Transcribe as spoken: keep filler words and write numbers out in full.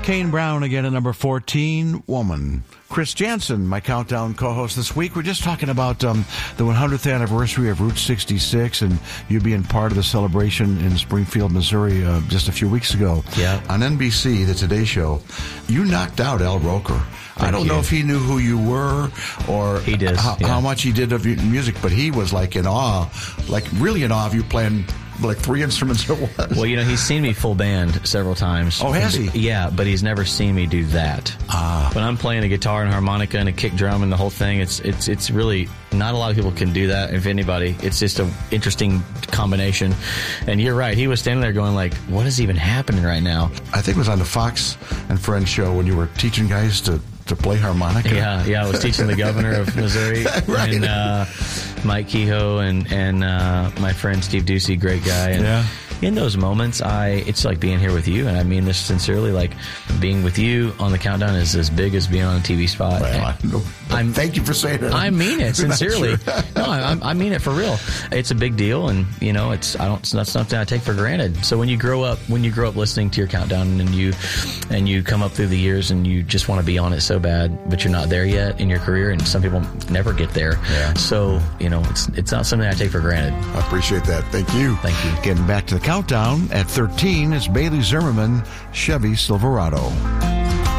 Kane Brown again at number fourteen, Woman. Chris Jansen, my Countdown co-host this week. We're just talking about um, the one hundredth anniversary of Route sixty-six and you being part of the celebration in Springfield, Missouri uh, just a few weeks ago. Yeah. On N B C, the Today Show, you knocked out Al Roker. Thank I don't you. know if he knew who you were or he does, how, yeah. how much he did of your music, but he was like in awe, like really in awe of you playing like three instruments at once. Well, you know, he's seen me full band several times. Oh, has he? Yeah, but he's never seen me do that. Ah. When I'm playing a guitar and harmonica and a kick drum and the whole thing, it's it's it's really not a lot of people can do that. If anybody, it's just an interesting combination. And you're right. He was standing there going like, what is even happening right now? I think it was on the Fox and Friends show when you were teaching guys to to play harmonica. Yeah, yeah. I was teaching the governor of Missouri right. and uh, Mike Kehoe and and uh, my friend Steve Ducey, great guy. And yeah. in those moments, I it's like being here with you, and I mean this sincerely. Like being with you on the Countdown is as big as being on a T V spot. Well, I, no, I'm, thank you for saying it. I mean it sincerely. Sure. no, I, I mean it for real. It's a big deal, and you know, it's I don't. It's not something I take for granted. So when you grow up, when you grow up listening to your Countdown, and you and you come up through the years, and you just want to be on it so bad, but you're not there yet in your career, and some people never get there. Yeah. So you know, it's it's not something I take for granted. I appreciate that. Thank you. Thank you. Getting back to the Countdown at thirteen is Bailey Zimmerman, Chevy Silverado.